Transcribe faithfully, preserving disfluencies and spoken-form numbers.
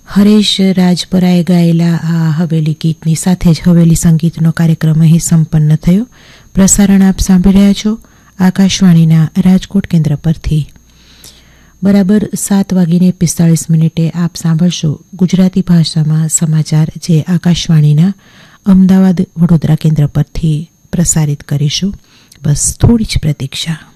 હરેશ રાજપરાએ ગાયેલા આ હવેલી ગીતની સાથે જ હવેલી સંગીતનો કાર્યક્રમ અહીં સંપન્ન થયો. પ્રસારણ આપ સાંભળી રહ્યા છો આકાશવાણીના રાજકોટ કેન્દ્ર પરથી. બરાબર સાત વાગીને પિસ્તાળીસ મિનિટે આપ સાંભળશો ગુજરાતી ભાષામાં સમાચાર, જે આકાશવાણીના અમદાવાદ વડોદરા કેન્દ્ર પરથી પ્રસારિત કરીશું. બસ થોડી જ પ્રતીક્ષા.